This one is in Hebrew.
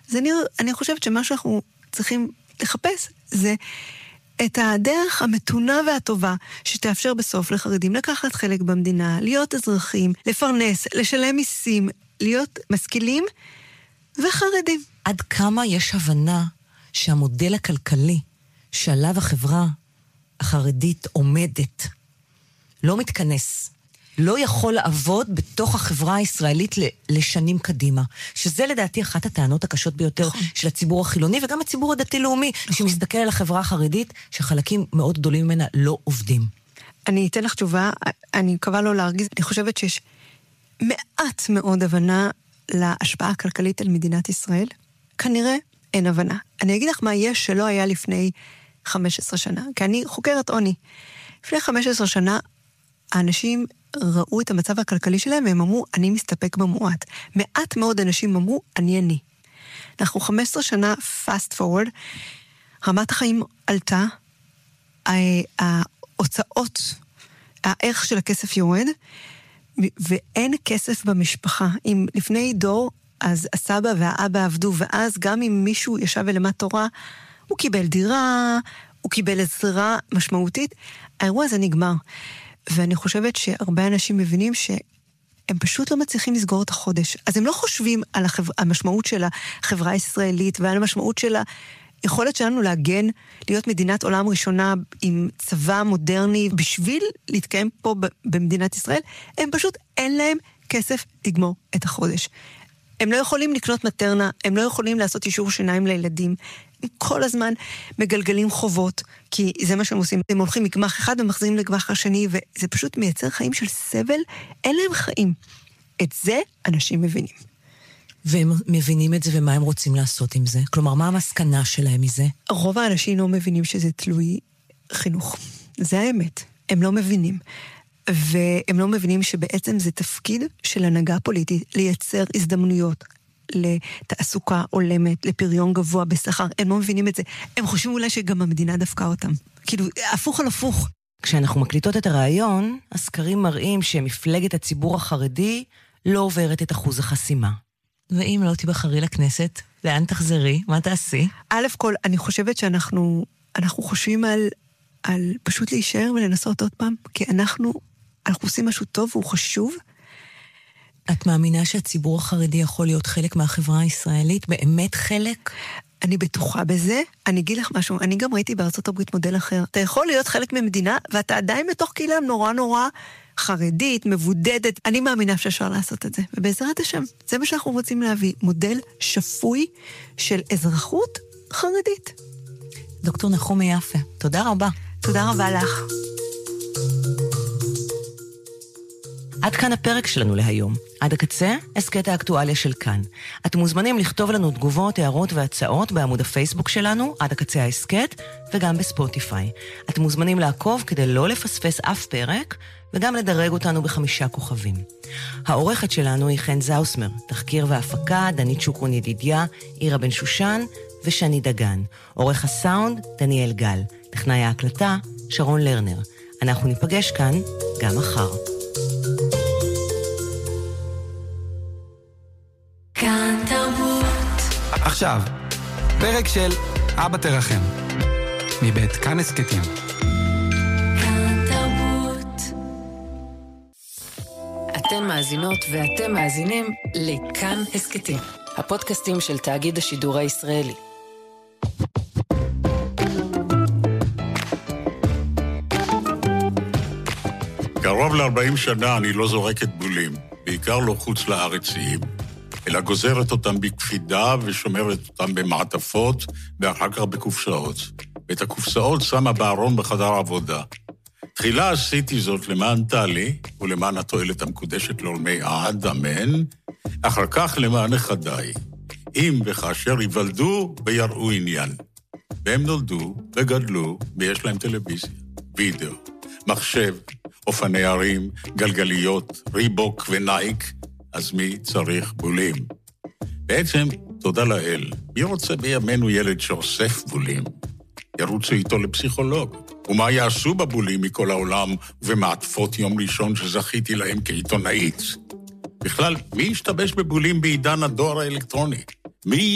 אני חושבת שמה שאנחנו צריכים לחפש זה את הדרך המתונה והטובה שתאפשר בסוף לחרדים לקחת חלק במדינה, להיות אזרחים, לפרנס, לשלם מיסים, להיות משכילים וחרדים. עד כמה יש הבנה שהמודל הכלכלי שעליו החברה החרדית עומדת לא מתכנס, לא יכול לעבוד בתוך החברה הישראלית לשנים קדימה, שזה לדעתי אחת הטענות הקשות ביותר של הציבור החילוני וגם הציבור הדתי-לאומי, שמסתכל על החברה החרדית שחלקים מאוד גדולים ממנה לא עובדים. אני אתן לך תשובה, אני מקווה לא להרגיז, אני חושבת שיש מעט מאוד הבנה להשפעה הכלכלית על מדינת ישראל. כנראה אין הבנה. אני אגיד לך מה יש שלא היה לפני 15 שנה, כי אני חוקרת עוני. לפני 15 שנה האנשים ראו את המצב הכלכלי שלהם והם אמרו, אני מסתפק במועט. מעט מאוד אנשים אמרו, אני. אנחנו 15 שנה fast forward, רמת החיים עלתה, ההוצאות, הערך של הכסף יורד, ואין כסף במשפחה. אם לפני דור, אז הסבא והאבא עבדו, ואז גם אם מישהו ישב ולמד תורה, הוא קיבל דירה, הוא קיבל עזרה משמעותית, האירוע הזה נגמר. ואני חושבת שהרבה אנשים מבינים שהם פשוט לא מצליחים לסגור את החודש. אז הם לא חושבים על המשמעות של החברה הישראלית, ועל המשמעות של היכולת שלנו להגן, להיות מדינת עולם ראשונה עם צבא מודרני, בשביל להתקיים פה במדינת ישראל, הם פשוט אין להם כסף לגמור את החודש. הם לא יכולים לקנות מטרנה, הם לא יכולים לעשות אישור שיניים לילדים, הם כל הזמן מגלגלים חובות, כי זה מה שהם עושים. הם הולכים מגמח אחד ומחזירים לגמח השני, וזה פשוט מייצר חיים של סבל, אין להם חיים. את זה אנשים מבינים. והם מבינים את זה, ומה הם רוצים לעשות עם זה? כלומר, מה המסקנה שלהם מזה? רוב האנשים לא מבינים שזה תלוי חינוך. זה האמת. הם לא מבינים. והם לא מבינים שבעצם זה תפקיד של הנהגה פוליטית, לייצר הזדמנויות לתעסוקה עולמת, לפריון גבוה בשכר. הם לא מבינים את זה. הם חושבים אולי שגם המדינה דפקה אותם. כאילו, הפוך על הפוך. כשאנחנו מקליטות את הרעיון, הסקרים מראים שמפלגת הציבור החרדי לא עוברת את אחוז החסימה. ואם לא תבחרי לכנסת, לאן תחזרי? מה תעשי? א' כל, אני חושבת שאנחנו חושבים על פשוט להישאר ולנסות עוד פעם, כי אנחנו עושים משהו טוב והוא חשוב. את מאמינה שהציבור החרדי יכול להיות חלק מהחברה הישראלית? באמת חלק? אני בטוחה בזה. אני אגיד לך משהו, אני גם ראיתי בארצות הברית מודל אחר. אתה יכול להיות חלק ממדינה, ואתה עדיין בתוך קהילה נורא חרדית, מבודדת. אני מאמינה שאפשר לעשות את זה. ובעזרת השם, זה מה שאנחנו רוצים להביא. מודל שפוי של אזרחות חרדית. דוקטור נחומי יפה, תודה רבה. תודה רבה לך. עד כאן הפרק שלנו להיום. עד הקצה, הסקט האקטואליה של כאן. אתם מוזמנים לכתוב לנו תגובות, הערות והצעות בעמוד הפייסבוק שלנו, עד הקצה ההסקט, וגם בספוטיפיי. אתם מוזמנים לעקוב כדי לא לפספס אף פרק, וגם לדרג אותנו ב5 כוכבים. העורכת שלנו היא חן זאוסמר, תחקיר והפקה, דנית שוקרון ידידיה, עירה בן שושן ושני דגן. עורך הסאונד, דניאל גל. טכנאי ההקלטה, שרון לרנר. אנחנו ניפגש כאן גם מחר. כאן תרבות. עכשיו, פרק של אבא תרחם, מבית כאן הסקטים. כאן תרבות. אתן מאזינות ואתם מאזינים לכאן הסקטים, הפודקאסטים של תאגיד השידור הישראלי. קרוב ל-40 שנה אני לא זורקת בולים, בעיקר לא חוץ לארציים, אלא גוזרת אותם בקפידה ושומרת אותם במעטפות ואחר כך בקופסאות. ואת הקופסאות שמה בארון בחדר עבודה. תחילה עשיתי זאת למען טלי ולמען התועלת המקודשת לעולמי עד, אמן, אחר כך למען נכדיי, אם וכאשר ייוולדו ויראו עניין. והם נולדו וגדלו ויש להם טלוויזיה, וידאו, מחשב, אופני הרים, גלגליות, ריבוק ונייק, אז מי צריך בולים? בעצם, תודה לאל, מי רוצה בימינו ילד שאוסף בולים? ירוצו איתו לפסיכולוג. ומה יעשו בבולים מכל העולם ומעטפות יום ראשון שזכיתי להם כעיתונאית? בכלל, מי ישתבש בבולים בעידן הדואר האלקטרוני? מי